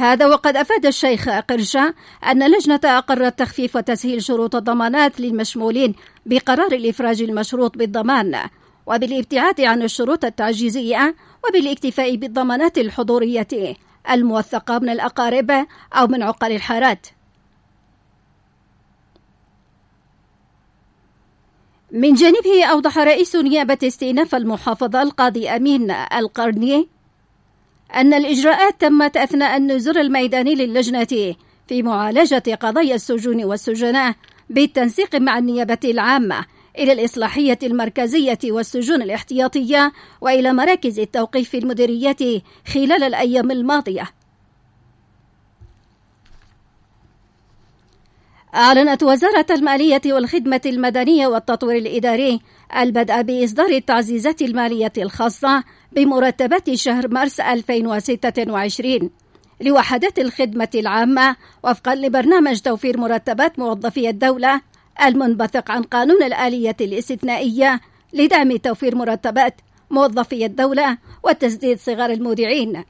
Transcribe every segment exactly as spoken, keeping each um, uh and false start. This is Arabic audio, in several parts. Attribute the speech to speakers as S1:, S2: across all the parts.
S1: هذا وقد أفاد الشيخ قرشة أن اللجنة أقرت تخفيف وتسهيل شروط الضمانات للمشمولين بقرار الإفراج المشروط بالضمان، وبالابتعاد عن الشروط التعجيزية، وبالاكتفاء بالضمانات الحضورية الموثقة من الأقارب أو من عقل الحارات. من جانبه أوضح رئيس نيابة استئناف المحافظة القاضي أمين القرني أن الإجراءات تمت أثناء النزول الميداني للجنة في معالجة قضايا السجون والسجناء بالتنسيق مع النيابة العامة إلى الإصلاحية المركزية والسجون الاحتياطية وإلى مراكز التوقيف في المديريات خلال الأيام الماضية. أعلنت وزارة المالية والخدمة المدنية والتطوير الإداري البدء بإصدار التعزيزات المالية الخاصة بمرتبات شهر مارس ألفين وستة وعشرين لوحدات الخدمة العامة وفقا لبرنامج توفير مرتبات موظفي الدولة المنبثق عن قانون الآلية الاستثنائية لدعم توفير مرتبات موظفي الدولة وتسديد صغار المودعين.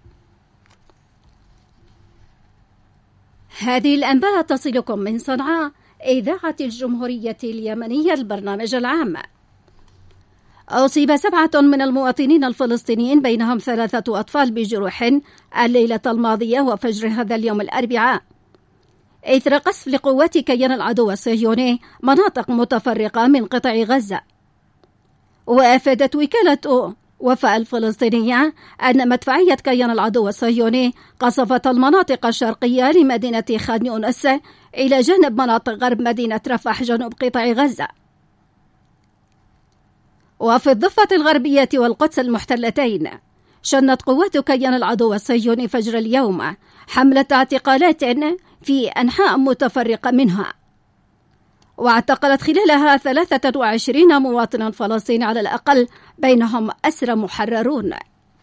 S1: هذه الأنباء تصلكم من صنعاء، إذاعة الجمهورية اليمنية، البرنامج العام. أصيب سبعة من المواطنين الفلسطينيين بينهم ثلاثة أطفال بجروح الليلة الماضية وفجر هذا اليوم الأربعاء إثر قصف لقوات كيان العدو الصهيوني مناطق متفرقة من قطاع غزة. وأفادت وكالة وفاء الفلسطينية أن مدفعية كيان العدو الصهيوني قصفت المناطق الشرقية لمدينة خان يونس إلى جانب مناطق غرب مدينة رفح جنوب قطاع غزة. وفي الضفة الغربية والقدس المحتلتين شنت قوات كيان العدو الصهيوني فجر اليوم حملة اعتقالات في أنحاء متفرقة منها، واعتقلت خلالها ثلاثة وعشرين مواطنا فلسطيني على الأقل، بينهم أسرى محررون.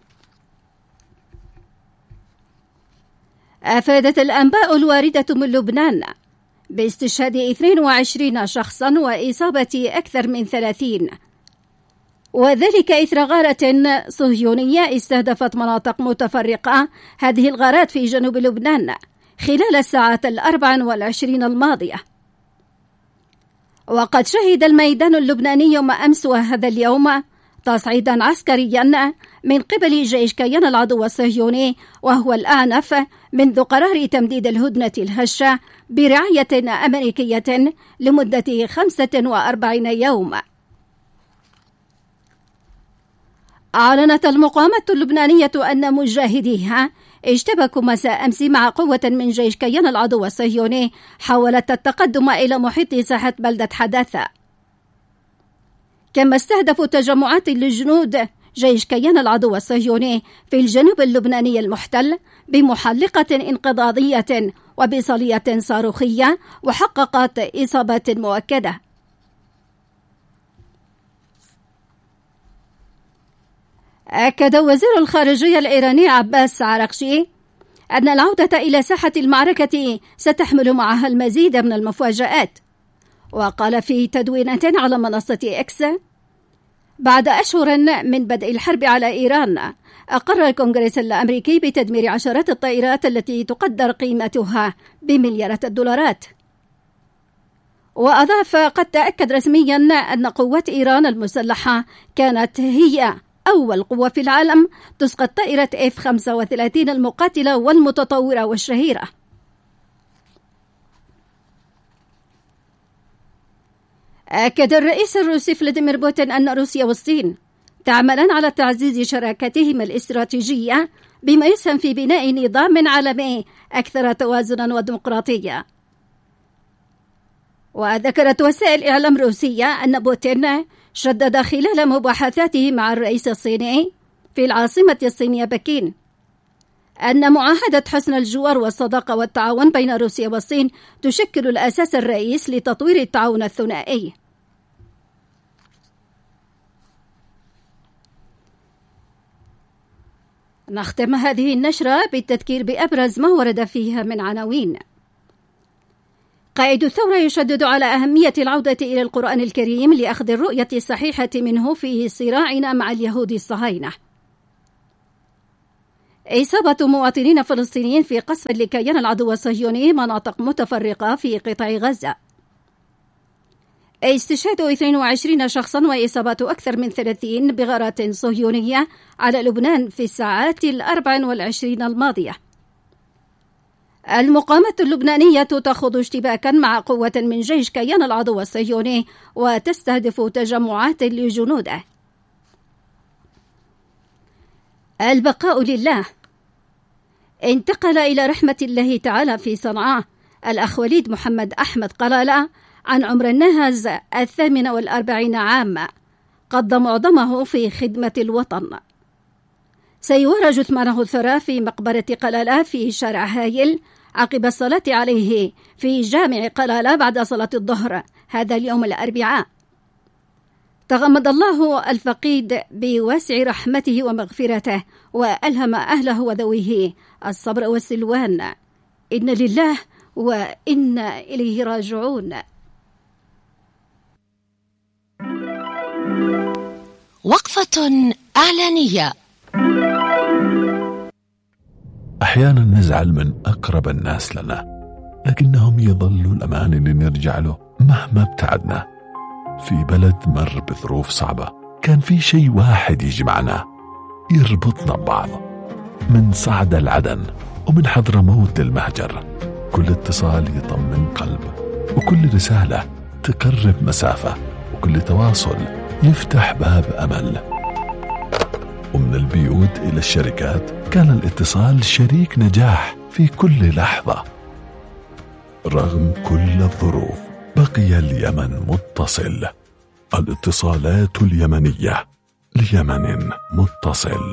S1: أفادت الأنباء الواردة من لبنان باستشهاد اثنين وعشرين شخصا وإصابة أكثر من ثلاثين، وذلك إثر غارة صهيونية استهدفت مناطق متفرقة. هذه الغارات في جنوب لبنان خلال الساعات الأربع والعشرين الماضية. وقد شهد الميدان اللبناني يوم أمس وهذا اليوم تصعيدا عسكريا من قبل جيش كيان العدو الصهيوني، وهو الأعنف منذ قرار تمديد الهدنة الهشة برعاية أمريكية لمدة خمسة وأربعين يوما. أعلنت المقاومة اللبنانية أن مجاهديها اشتبكوا مساء أمس مع قوة من جيش كيان العدو الصهيوني حاولت التقدم إلى محيط ساحة بلدة حداثة، كما استهدفوا تجمعات لجنود جيش كيان العدو الصهيوني في الجنوب اللبناني المحتل بمحلقة انقضاضية وبصلية صاروخية، وحققت إصابات مؤكدة. أكد وزير الخارجية الإيراني عباس عراقشي أن العودة إلى ساحة المعركة ستحمل معها المزيد من المفاجآت. وقال في تدوينة على منصة إكس: بعد أشهر من بدء الحرب على إيران، أقر الكونغرس الأمريكي بتدمير عشرات الطائرات التي تقدر قيمتها بمليارات الدولارات. وأضاف: قد تأكد رسميا أن قوات إيران المسلحة كانت هي أول قوة في العالم تسقط طائرة إف خمسة وثلاثين المقاتلة والمتطورة والشهيرة. أكد الرئيس الروسي فلاديمير بوتين أن روسيا والصين تعملان على تعزيز شراكتهما الاستراتيجية بما يسهم في بناء نظام عالمي أكثر توازنا وديمقراطية. وذكرت وسائل إعلام روسية أن بوتين شدد خلال مباحثاته مع الرئيس الصيني في العاصمة الصينية بكين أن معاهدة حسن الجوار والصداقة والتعاون بين روسيا والصين تشكل الأساس الرئيس لتطوير التعاون الثنائي. نختم هذه النشرة بالتذكير بأبرز ما ورد فيها من عناوين. قائد الثورة يشدد على أهمية العودة إلى القرآن الكريم لأخذ الرؤية الصحيحة منه في صراعنا مع اليهود الصهاينة. إصابة مواطنين فلسطينيين في قصف لكيان العدو الصهيوني مناطق متفرقة في قطاع غزة. استشهاد اثنين وعشرين شخصا وإصابات أكثر من ثلاثين بغارات صهيونية على لبنان في الساعات الأربع والعشرين الماضية. المقاومة اللبنانية تخوض اشتباكا مع قوة من جيش كيان العدو الصهيوني وتستهدف تجمعات لجنوده. البقاء لله. انتقل إلى رحمة الله تعالى في صنعاء الأخ وليد محمد أحمد قلالة عن عمر الناهز الثامن والأربعين عاما، قضى معظمه في خدمة الوطن. سيورى جثمانه الثرى في مقبرة قلالة في شارع هايل عقب الصلاة عليه في جامع قلالة بعد صلاة الظهر هذا اليوم الأربعاء. تغمد الله الفقيد بواسع رحمته ومغفرته وألهم أهله وذويه الصبر والسلوان. إن لله وإنا إليه راجعون.
S2: وقفة إعلانية.
S3: أحيانا نزعل من أقرب الناس لنا، لكنهم يظلوا الأمان اللي نرجع له مهما ابتعدنا. في بلد مر بظروف صعبة كان في شيء واحد يجمعنا يربطنا ببعض، من صعد العدن ومن حضرموت المهجر. كل اتصال يطمن قلب، وكل رسالة تقرب مسافة، وكل تواصل يفتح باب أمل. ومن البيوت إلى الشركات كان الاتصال شريك نجاح في كل لحظة. رغم كل الظروف بقي اليمن متصل. الاتصالات اليمنية ليمن متصل.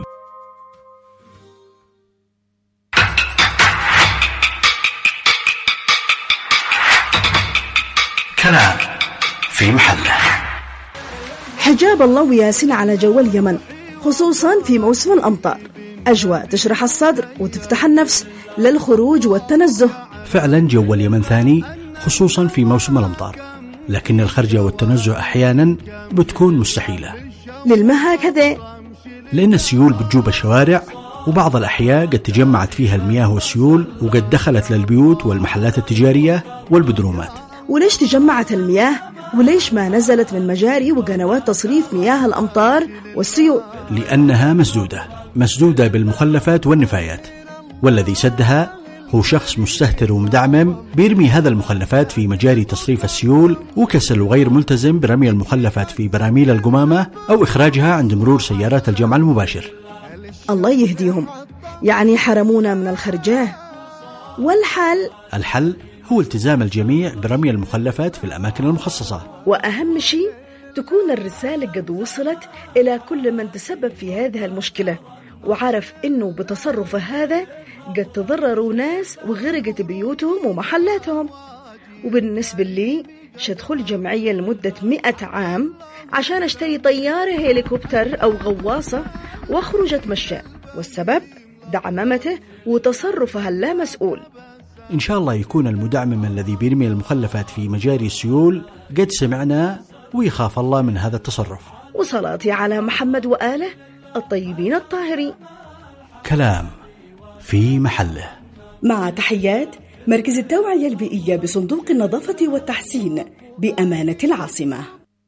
S4: كلام في محله.
S5: حجاب الله وياسين على جو اليمن، خصوصا في موسم الأمطار. أجواء تشرح الصدر وتفتح النفس للخروج والتنزه.
S4: فعلا جو اليمن ثاني خصوصا في موسم الأمطار، لكن الخرجة والتنزه أحيانا بتكون مستحيلة.
S5: للما هكذا؟
S4: لأن السيول بتجوب الشوارع، وبعض الأحياء قد تجمعت فيها المياه والسيول وقد دخلت للبيوت والمحلات التجارية والبدرومات.
S5: وليش تجمعت المياه؟ وليش ما نزلت من مجاري وقنوات تصريف مياه الأمطار والسيول؟
S4: لأنها مسدودة مسدودة بالمخلفات والنفايات، والذي سدها هو شخص مستهتر ومدعمم بيرمي هذا المخلفات في مجاري تصريف السيول، وكسل وغير ملتزم برمي المخلفات في براميل القمامة أو إخراجها عند مرور سيارات الجمع المباشر.
S5: الله يهديهم، يعني حرمونا من الخرجاه. والحل؟
S4: الحل هو التزام الجميع برمي المخلفات في الأماكن المخصصة.
S5: وأهم شيء تكون الرسالة قد وصلت إلى كل من تسبب في هذه المشكلة وعرف إنه بتصرف هذا قد تضرروا ناس وغرقت بيوتهم ومحلاتهم. وبالنسبة لي شدخل جمعية لمدة مئة عام عشان اشتري طيارة هليكوبتر أو غواصة واخرج اتمشى، والسبب دعممته وتصرفها اللامسؤول.
S4: إن شاء الله يكون المدعمم الذي بيرمي المخلفات في مجاري السيول قد سمعنا ويخاف الله من هذا التصرف.
S5: وصلاتي على محمد وآله الطيبين الطاهرين.
S4: كلام في محله.
S5: مع تحيات مركز التوعية البيئية بصندوق النظافة والتحسين بأمانة العاصمة.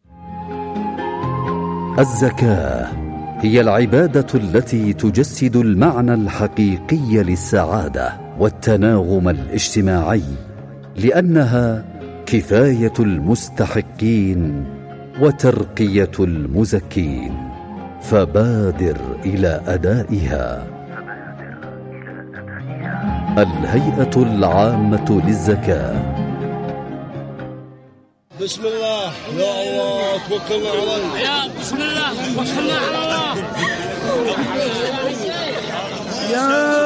S6: الزكاة هي العبادة التي تجسد المعنى الحقيقي للسعادة والتناغم الاجتماعي، لأنها كفاية المستحقين وترقية المزكين، فبادر إلى أدائها. الهيئة العامة للزكاة.
S7: بسم الله يا الله توكلنا على الله. يا بسم الله توكلنا على الله. يا